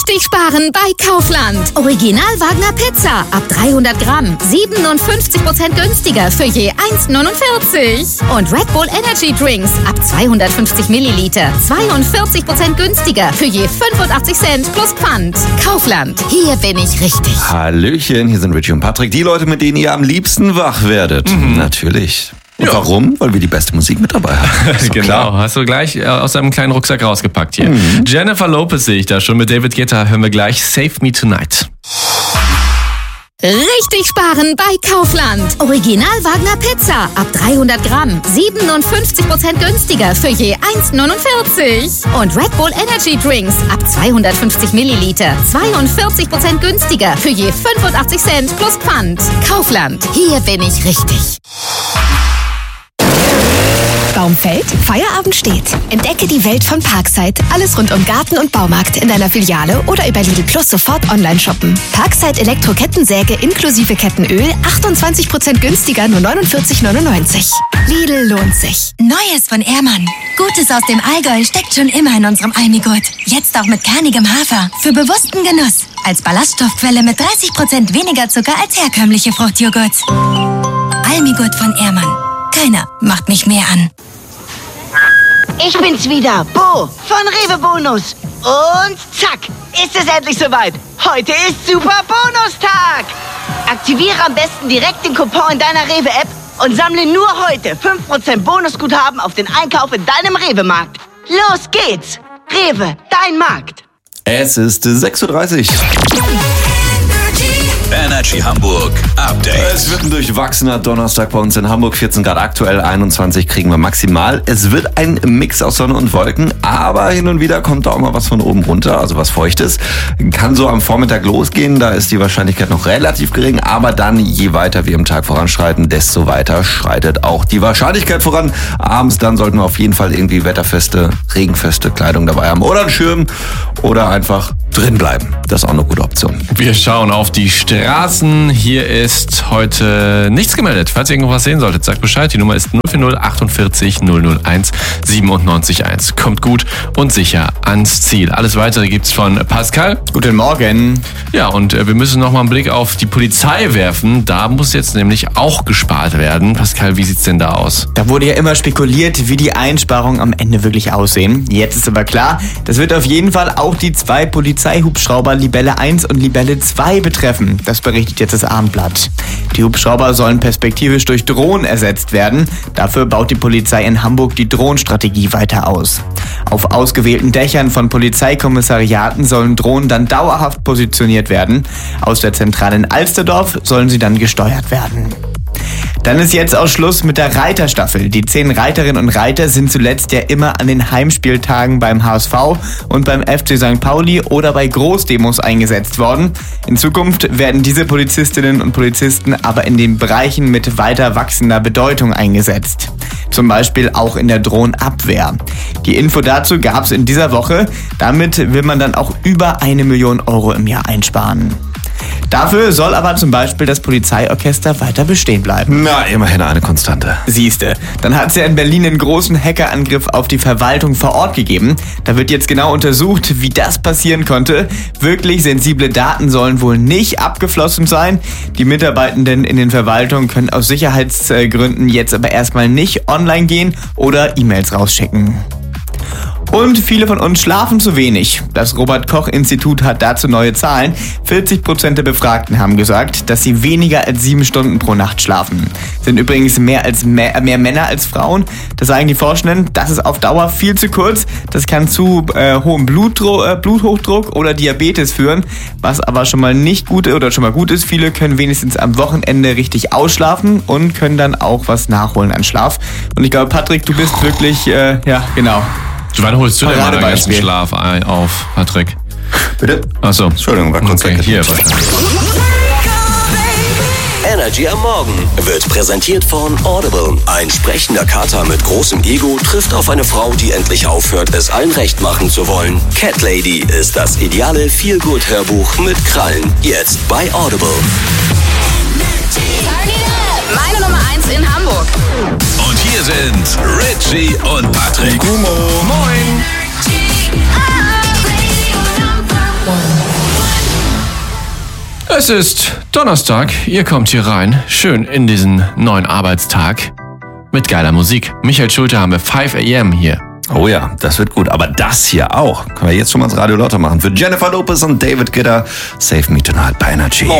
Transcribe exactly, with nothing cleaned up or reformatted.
Richtig sparen bei Kaufland. Original Wagner Pizza ab dreihundert Gramm. siebenundfünfzig Prozent günstiger für je eins neunundvierzig. Und Red Bull Energy Drinks ab zweihundertfünfzig Milliliter. zweiundvierzig Prozent günstiger für je fünfundachtzig Cent plus Pfand. Kaufland. Hier bin ich richtig. Hallöchen, hier sind Richie und Patrick. Die Leute, mit denen ihr am liebsten wach werdet. Mhm. Natürlich. Und ja. Warum? Weil wir die beste Musik mit dabei haben. Genau, klar. Hast du gleich aus einem kleinen Rucksack rausgepackt hier. Mhm. Jennifer Lopez sehe ich da schon. Mit David Guetta hören wir gleich Save Me Tonight. Richtig sparen bei Kaufland. Original Wagner Pizza ab dreihundert Gramm. siebenundfünfzig Prozent günstiger für je eins neunundvierzig. Und Red Bull Energy Drinks ab zweihundertfünfzig Milliliter. zweiundvierzig Prozent günstiger für je fünfundachtzig Cent plus Pfand. Kaufland. Hier bin ich richtig. Baum fällt, Feierabend steht. Entdecke die Welt von Parkside. Alles rund um Garten und Baumarkt in deiner Filiale oder über Lidl Plus sofort online shoppen. Parkside Elektro-Kettensäge inklusive Kettenöl achtundzwanzig Prozent günstiger, nur neunundvierzig neunundneunzig. Lidl lohnt sich. Neues von Ehrmann. Gutes aus dem Allgäu steckt schon immer in unserem Almigurt. Jetzt auch mit kernigem Hafer. Für bewussten Genuss. Als Ballaststoffquelle mit dreißig Prozent weniger Zucker als herkömmliche Fruchtjoghurt. Almigurt von Ehrmann. Keiner macht mich mehr an. Ich bin's wieder, Bo von Rewe Bonus. Und zack, ist es endlich soweit. Heute ist Super Bonustag. Aktiviere am besten direkt den Coupon in deiner Rewe-App und sammle nur heute fünf Prozent Bonusguthaben auf den Einkauf in deinem Rewe-Markt. Los geht's. Rewe, dein Markt. Es ist sechs Uhr dreißig. Energy Hamburg Update. Es wird ein durchwachsener Donnerstag bei uns in Hamburg. vierzehn Grad aktuell, einundzwanzig kriegen wir maximal. Es wird ein Mix aus Sonne und Wolken, aber hin und wieder kommt da auch mal was von oben runter, also was Feuchtes. Kann so am Vormittag losgehen, da ist die Wahrscheinlichkeit noch relativ gering, aber dann, je weiter wir im Tag voranschreiten, desto weiter schreitet auch die Wahrscheinlichkeit voran. Abends dann sollten wir auf jeden Fall irgendwie wetterfeste, regenfeste Kleidung dabei haben oder einen Schirm oder einfach drin bleiben. Das ist auch eine gute Option. Wir schauen auf die Straßen. Hier ist heute nichts gemeldet. Falls ihr irgendwas sehen solltet, sagt Bescheid. Die Nummer ist null vier null achtundvierzig null null eins siebenundneunzig eins. Kommt gut und sicher ans Ziel. Alles Weitere gibt's von Pascal. Guten Morgen. Ja, und äh, wir müssen noch mal einen Blick auf die Polizei werfen. Da muss jetzt nämlich auch gespart werden. Pascal, wie sieht's denn da aus? Da wurde ja immer spekuliert, wie die Einsparungen am Ende wirklich aussehen. Jetzt ist aber klar, das wird auf jeden Fall auch die zwei Polizeihubschrauber Libelle eins und Libelle zwei betreffen. Das berichtet jetzt das Abendblatt. Die Hubschrauber sollen perspektivisch durch Drohnen ersetzt werden. Dafür baut die Polizei in Hamburg die Drohnenstrategie weiter aus. Auf ausgewählten Dächern von Polizeikommissariaten sollen Drohnen dann dauerhaft positioniert werden. Aus der Zentrale in Alsterdorf sollen sie dann gesteuert werden. Dann ist jetzt auch Schluss mit der Reiterstaffel. Die zehn Reiterinnen und Reiter sind zuletzt ja immer an den Heimspieltagen beim H S V und beim F C Sankt Pauli oder bei Großdemos eingesetzt worden. In Zukunft werden diese Polizistinnen und Polizisten aber in den Bereichen mit weiter wachsender Bedeutung eingesetzt. Zum Beispiel auch in der Drohnenabwehr. Die Info dazu gab es in dieser Woche. Damit will man dann auch über eine Million Euro im Jahr einsparen. Dafür soll aber zum Beispiel das Polizeiorchester weiter bestehen bleiben. Na, immerhin eine Konstante. Siehste, dann hat es ja in Berlin einen großen Hackerangriff auf die Verwaltung vor Ort gegeben. Da wird jetzt genau untersucht, wie das passieren konnte. Wirklich sensible Daten sollen wohl nicht abgeflossen sein. Die Mitarbeitenden in den Verwaltungen können aus Sicherheitsgründen jetzt aber erstmal nicht online gehen oder E-Mails rausschicken. Und viele von uns schlafen zu wenig. Das Robert-Koch-Institut hat dazu neue Zahlen. vierzig Prozent der Befragten haben gesagt, dass sie weniger als sieben Stunden pro Nacht schlafen. Sind übrigens mehr als mehr, mehr Männer als Frauen. Das sagen die Forschenden, das ist auf Dauer viel zu kurz. Das kann zu äh, hohem Blutdruck, äh, Bluthochdruck oder Diabetes führen. Was aber schon mal nicht gut oder schon mal gut ist, viele können wenigstens am Wochenende richtig ausschlafen und können dann auch was nachholen an Schlaf. Und ich glaube, Patrick, du bist wirklich, äh, ja, genau. Wann holst du denn mal den ganzen Schlaf auf, Patrick? Bitte? Achso. Entschuldigung, war kurz okay, weg. Hier wahrscheinlich. Energy am Morgen wird präsentiert von Audible. Ein sprechender Kater mit großem Ego trifft auf eine Frau, die endlich aufhört, es allen recht machen zu wollen. Cat Lady ist das ideale Feel-Good-Hörbuch mit Krallen. Jetzt bei Audible. Meine Nummer eins in Hamburg. Und hier sind Richie und Patrick. Gummo. Moin. One. Es ist Donnerstag, ihr kommt hier rein, schön in diesen neuen Arbeitstag mit geiler Musik. Michael Schulte haben wir five a m hier. Oh ja, das wird gut. Aber das hier auch. Können wir jetzt schon mal ins Radio Lotto machen. Für Jennifer Lopez und David Guetta. Save Me Tonight bei Energy.